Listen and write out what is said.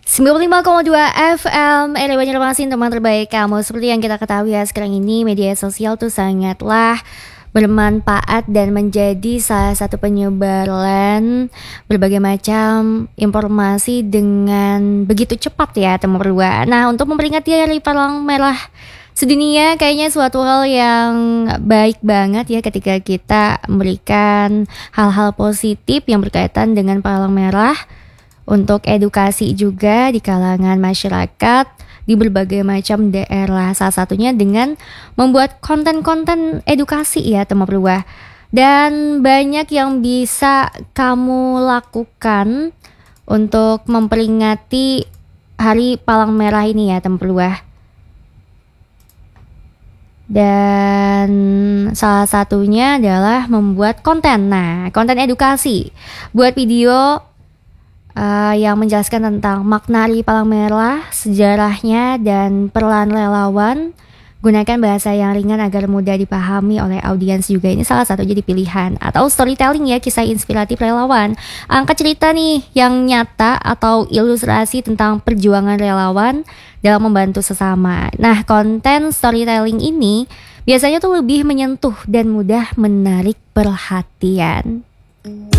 95,2 FM RW Banjarmasin, teman terbaik kamu. Seperti yang kita ketahui ya, sekarang ini media sosial tuh sangatlah bermanfaat dan menjadi salah satu penyebaran berbagai macam informasi dengan begitu cepat ya, teman berdua. Nah, untuk memperingati Hari Palang Merah Sedunia, kayaknya suatu hal yang baik banget ya ketika kita memberikan hal-hal positif yang berkaitan dengan Palang Merah untuk edukasi juga di kalangan masyarakat di berbagai macam daerah. Salah satunya dengan membuat konten-konten edukasi ya, teman berdua. Dan banyak yang bisa kamu lakukan untuk memperingati Hari Palang Merah ini ya, teman berdua. Dan salah satunya adalah membuat konten. Nah, konten edukasi. Buat video yang menjelaskan tentang makna Hari Palang Merah, sejarahnya, dan peran relawan. Gunakan bahasa yang ringan agar mudah dipahami oleh audiens juga. Ini salah satu jadi pilihan. Atau storytelling ya, kisah inspiratif relawan. Angkat cerita nih yang nyata atau ilustrasi tentang perjuangan relawan dalam membantu sesama. Nah, konten storytelling ini biasanya tuh lebih menyentuh dan mudah menarik perhatian.